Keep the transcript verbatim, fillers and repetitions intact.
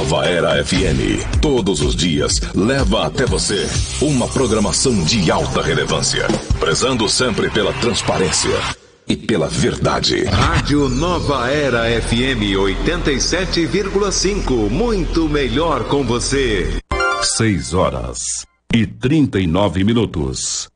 Nova Era F M. Todos os dias leva até você uma programação de alta relevância, prezando sempre pela transparência e pela verdade. Rádio Nova Era F M oitenta e sete vírgula cinco. Muito melhor com você. Seis horas e trinta e nove minutos.